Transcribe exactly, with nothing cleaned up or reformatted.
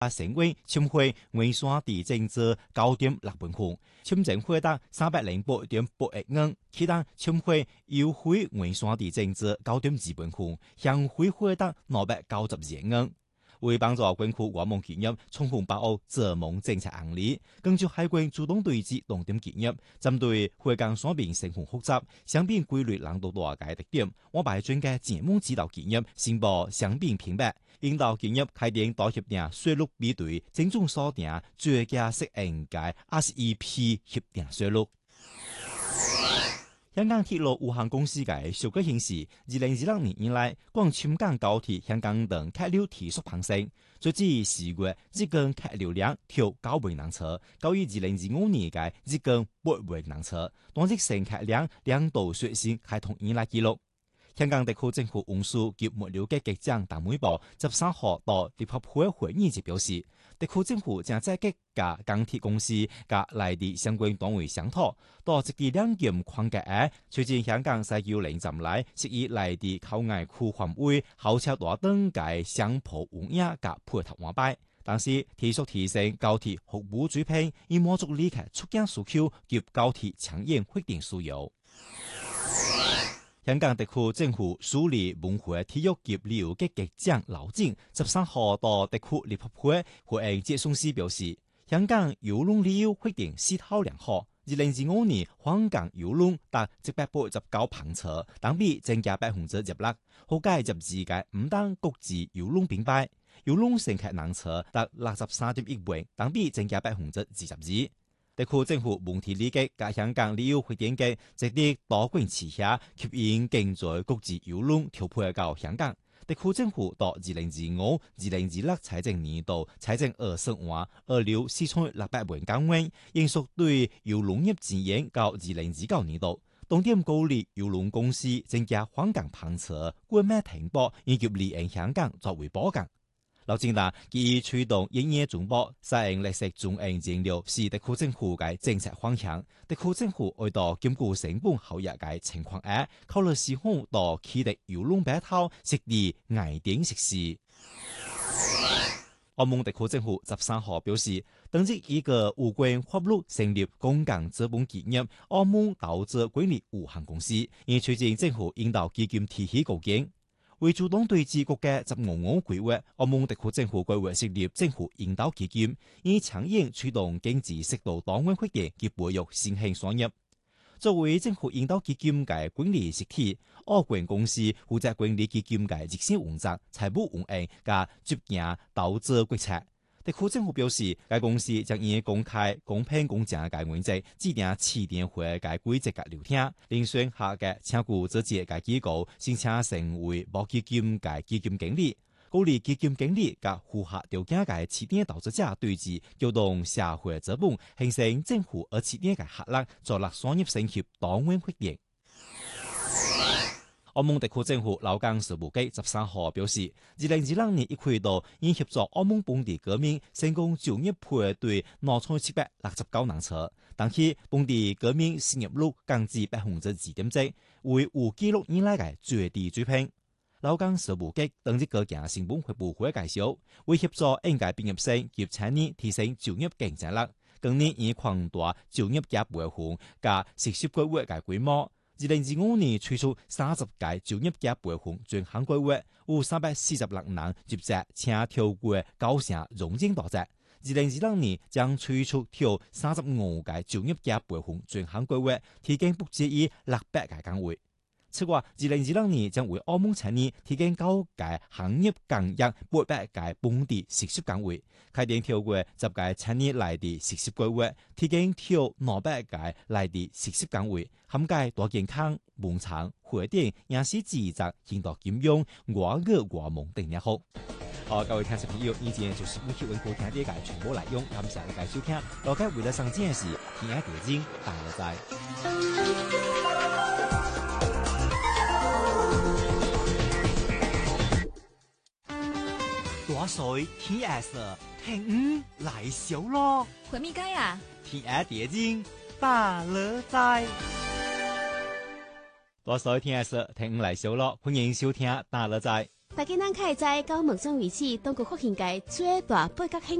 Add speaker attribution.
Speaker 1: 成員參會文山地政治九點六分紅，簽證獲得三百零八點八億元，其他參會優惠文山地政治九點二分紅，向會獲得兩百九十二億元。為幫助軍區我們企業充分把握這項政策案例，根據海軍主動對接重點企業，針對會港雙邊成分複雜、商品規律難度大嘅特點，我把專家節目指導企業申報商品品牌，引導企業開展多協定稅率比對，精準鎖定最佳適應嘅 S E P 協定稅率。香港鐵路有限公司嘅數據顯示，二零二六年以來，廣深港高鐵香港等客流提速攀升，截至四月日均客流量超九萬人次，高於二零二五年嘅日均八萬人次，當日乘客量兩度刷新開通以來紀錄。香港特區政府運輸及物流局局長譚美寶十三號到立法會會議時表示，特區政府正積極甲港鐵公司甲內地相關單位商討，到一地兩檢框架下，推進香港西九龍站內適宜內地口岸區範圍候車大燈嘅商鋪運營甲配套安排，但是提速提升高鐵服務水平，以滿足旅客出境需求及高鐵長遠發展需要。香港特區政府署理文化體育及旅遊局局長劉靖十三號到特區立法會回應接送時表示，香港郵輪旅遊發展勢頭良好，二零二五年訪港郵輪達一百八十九班次，同比增加百分之十六，可計入二屆五單國際郵輪品牌，郵輪乘客人次達六十三點一萬，同比增加百分之二十二。特區政府文體旅局甲香港旅遊發展局積極多管齊下，吸引更多國際郵輪調配到香港。特區政府到二零二五、二零二六財政年度財政預算案預留四千六百萬港元，應屬對郵輪業支援到二零二九年度，重點鼓勵郵輪公司增加訪港班次、購買停泊以及利用香港作為保港。劉靖達基於推動營業轉播、適應綠色轉型戰略是特區政府嘅政策方向。特區政府為到兼顧成本效益嘅情況下，考慮是否到啟德郵輪碼頭設立外點設施。澳門特區政府十三號表示，登記一個有關法律成立公共資本企業澳門投資管理有限公司，以促進政府引導基金體系構建。為主動對治國家十五五規劃，澳門特區政府規劃設立政府引導基金，以長遠驅動經濟適度多元發展及培育新興產業。作為政府引導基金嘅管理實體，澳管公司負責管理基金嘅執行運作、財務運營及執行投資決策。特區政府表示，該公司將以公開、公平、公正嘅原則制定起點會嘅規則嘅流程，遴選下嘅請顧職業嘅機構，申請成為某基金嘅基金經理，鼓勵基金經理及符合條件嘅起點投資者對峙，調動社會資本，形成政府而起點嘅合力，助力商業升級多元發展。澳門特區政府勞工事務局十三號表示，二零二六年一季度已協助澳門本地居民成功就業配對兩千七百六十九人次，但係本地居民失業率降至百分之二點七，為有紀錄以來嘅最低水平。勞工事務局當日個件新聞發布會介紹，為協助應屆畢業生及青年提升就業競爭力，今年已擴大就業嘅培訓加實習計劃嘅規模。二零二五年推出三十屆就業嘅培訓專項計劃，有三百四十六人入職，且跳過九成容忍大職。二零二六年將推出跳三十五屆就業嘅培訓專項計劃，提供不止於六百個崗位。此外，二零二六年將為澳門青年提供九屆行業更約八百個本地實習崗位，開展跳過十屆青年內地實習計劃，提供跳兩百個內地實習崗位，涵蓋大健康、農產、會電、影視製作、現代金融、外語、外文等領域。好，各位聽眾朋友，以前就是每期文庫聽啲嘅全部內容，感謝大家收聽。大家為了上鏡時，聽下電影，大家在。大水天 S 聽五來小咯，
Speaker 2: 回咪街啊？
Speaker 1: 天 S 電影大樂在。大水天 S 聽五來小咯，歡迎收聽大樂在。
Speaker 2: 大家能開在高門莊遺址，當局發現嘅最大八角形